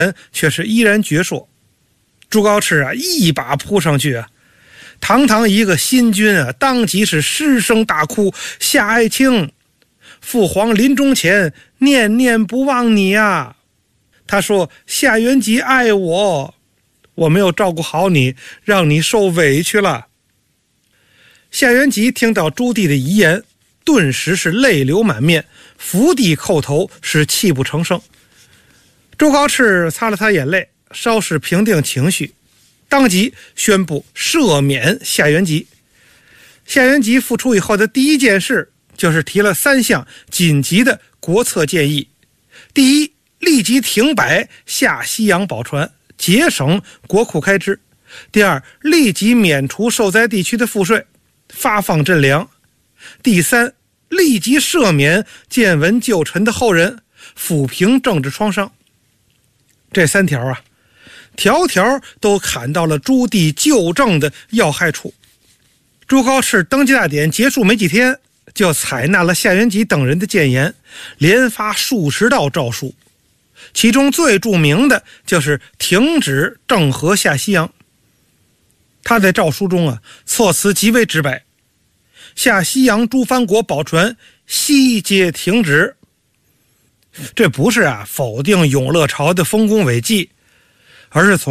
却是依然矍铄。朱高炽啊，一把扑上去啊，堂堂一个新君啊，当即是失声大哭：“夏爱卿，父皇临终前念念不忘你啊！”他说：“夏元吉爱我，我没有照顾好你，让你受委屈了。”夏元吉听到朱棣的遗言，顿时是泪流满面，伏地叩头，是泣不成声。朱高炽擦了擦眼泪，稍事平定情绪，当即宣布赦免夏元吉。夏元吉复出以后的第一件事，就是提了3项紧急的国策建议。第一，立即停摆下西洋宝船，节省国库开支。第二，立即免除受灾地区的赋税，发放赈粮。第三，立即赦免见闻旧臣的后人，抚平政治创伤。这3条啊，条条都砍到了朱棣旧政的要害处。朱高炽登基大典结束没几天，就采纳了夏元吉等人的谏言，连发数十道诏书，其中最著名的就是停止郑和下西洋。他在诏书中啊，措辞极为直白，下西洋诸藩国宝船悉皆停止。这不是否定永乐朝的丰功伟绩，而是从